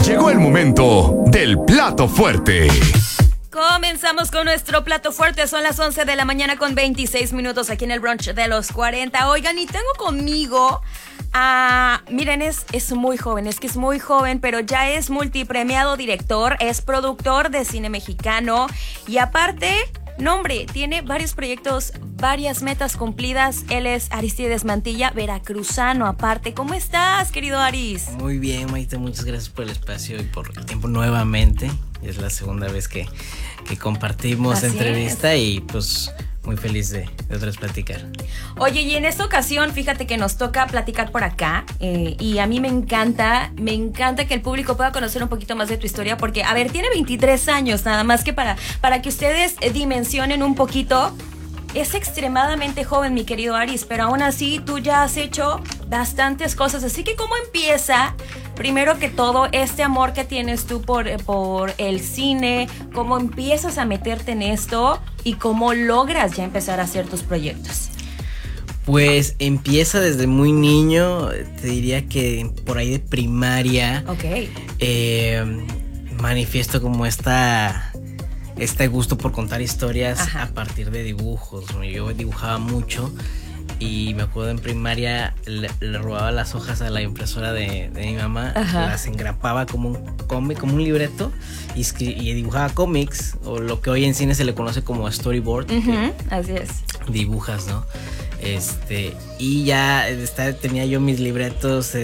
Llegó el momento del plato fuerte. Comenzamos con nuestro plato fuerte. Son las 11 de la mañana con 26 minutos aquí en el brunch de los 40. Oigan, y tengo conmigo miren, es muy joven, es muy joven, pero ya es multipremiado director, es productor de cine mexicano y aparte, no hombre, tiene varios proyectos, varias metas cumplidas. Él es Aristides Mantilla, veracruzano aparte. ¿Cómo estás, querido Aris? Muy bien, Maite, muchas gracias por el espacio y por el tiempo nuevamente. Es la segunda vez que compartimos Así entrevista es. Y pues muy feliz de otra vez platicar. Oye, y en esta ocasión, fíjate que nos toca platicar por acá y a mí me encanta que el público pueda conocer un poquito más de tu historia porque, a ver, tiene 23 años, nada más que para que ustedes dimensionen un poquito. Es extremadamente joven, mi querido Aris, pero aún así tú ya has hecho bastantes cosas. Así que, ¿cómo empieza, primero que todo, este amor que tienes tú por el cine? ¿Cómo empiezas a meterte en esto? ¿Y cómo logras ya empezar a hacer tus proyectos? Pues empieza desde muy niño, te diría que por ahí de primaria. Ok. Manifiesto como este gusto por contar historias. Ajá. A partir de dibujos. Yo dibujaba mucho y me acuerdo en primaria le robaba las hojas a la impresora de mi mamá. Ajá. Las engrapaba como un cómic, como un libreto y dibujaba cómics, o lo que hoy en cine se le conoce como storyboard. Uh-huh, así es. Dibujas, ¿no? Y ya tenía yo mis libretos,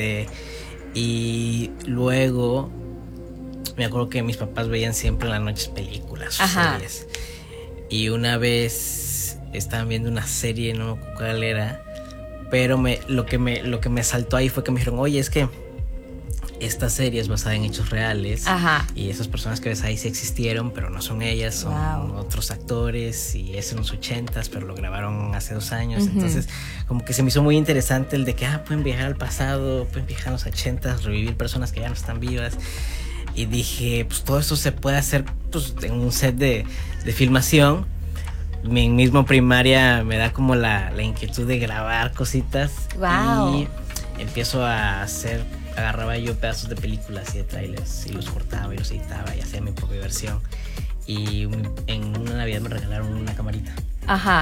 y luego me acuerdo que mis papás veían siempre en las noches películas o Ajá. series. Y una vez estaban viendo una serie, no me acuerdo cuál era, pero lo que me saltó ahí fue que me dijeron, oye, es que esta serie es basada en hechos reales. Ajá. Y esas personas que ves ahí sí existieron, pero no son ellas, son Wow. otros actores, y es en los 80s, pero lo grabaron hace 2 años. Uh-huh. Entonces como que se me hizo muy interesante el de que pueden viajar al pasado, pueden viajar a los 80s, revivir personas que ya no están vivas. Y dije, pues todo eso se puede hacer pues en un set de filmación. Mi mismo primaria me da como la inquietud de grabar cositas. Wow. Y empiezo a agarraba yo pedazos de películas y de trailers y los cortaba y los editaba y hacía mi propia versión. Y en una Navidad me regalaron una camarita. Ajá.